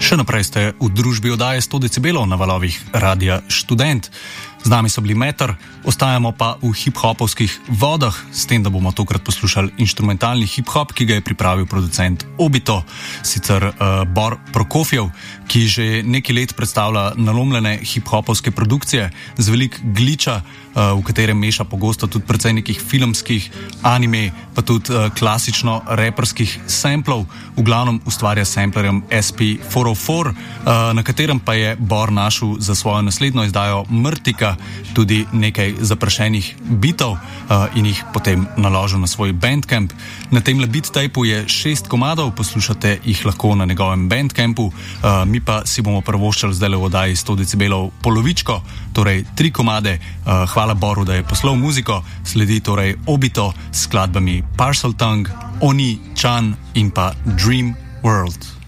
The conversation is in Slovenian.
Še naprej ste v družbi oddaje 100 decibelov na valovih Radia Študent. Z nami so bili Meter, ostajamo pa v hip-hopovskih vodah, s tem, da bomo tokrat poslušali instrumentalni hip-hop, ki ga je pripravil producent Obito, sicer Bor Prokofjev, ki že nekaj let predstavlja nalomljene hip-hopovske produkcije z velik gliča, v katerem meša pogosto tudi precej nekih filmskih, anime, pa tudi klasično reperskih samplov, v glavnem ustvarja samplerjem SP404, na katerem pa je Bor našel za svojo naslednjo izdajo Mrtika tudi nekaj zaprašenih bitov in jih potem naložil na svoj Bandcamp. Na temle beat tape-u je 6 komadov, poslušate jih lahko na njegovem Bandcampu, mi pa si bomo prvoščali zdaj v oddaji 100 decibelov polovičko, torej 3 komade. Hvala Boru, da je poslal muziko, sledi torej Obito s skladbami Parcel Tongue, Oni, Chan in pa Dream World.